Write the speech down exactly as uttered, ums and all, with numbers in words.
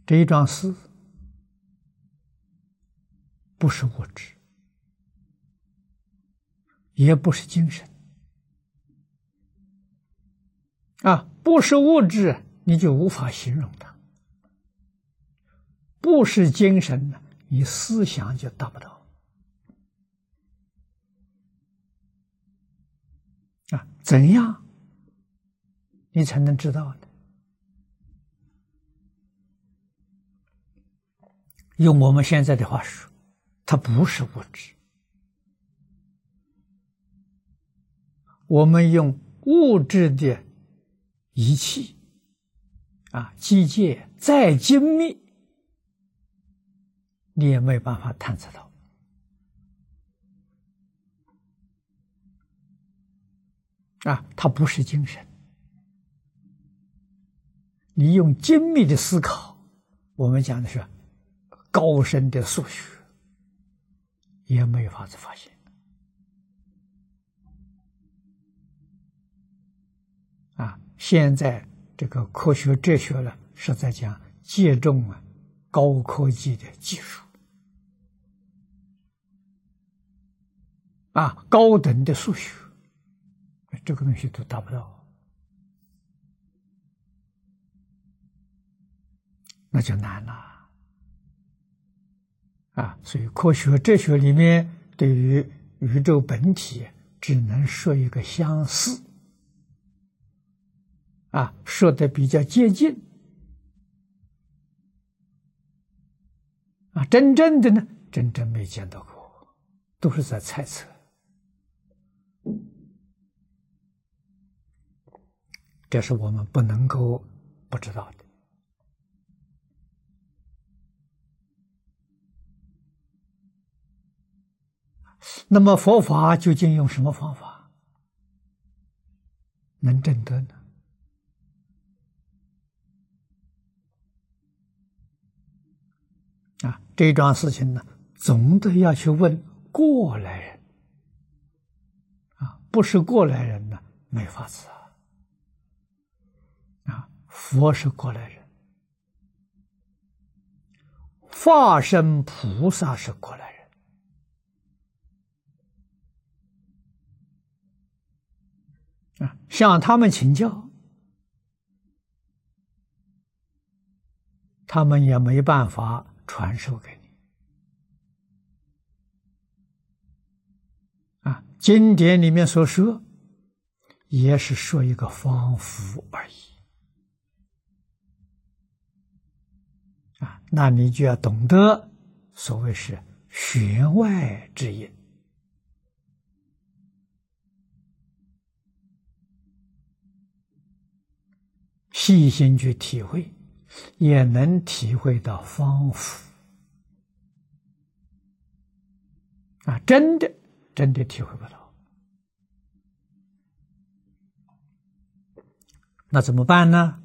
这一桩事不是物质，也不是精神啊，不是物质，你就无法形容它；不是精神呢，你思想就达不到啊。怎样你才能知道呢？用我们现在的话说，它不是物质。我们用物质的仪器啊，机械再精密，你也没有办法探测到啊，它不是精神。你用精密的思考，我们讲的是高深的数学，也没有法子发现啊。现在这个科学哲学呢，是在讲借重啊高科技的技术啊，高等的数学，这个东西都达不到，那就难了啊。所以科学哲学里面对于宇宙本体只能说一个相似啊，说的比较接近啊，真正的呢，真正没见到过，都是在猜测。这是我们不能够不知道的。那么佛法究竟用什么方法能证得呢？啊，这桩事情呢，总得要去问过来人啊，不是过来人呢，没法子啊。啊，佛是过来人，化身菩萨是过来人啊，向他们请教，他们也没办法传授给你啊。经典里面所说，也是说一个方符而已啊。那你就要懂得所谓是弦外之音。细心去体会，也能体会到方符啊，真的真的体会不到。那怎么办呢？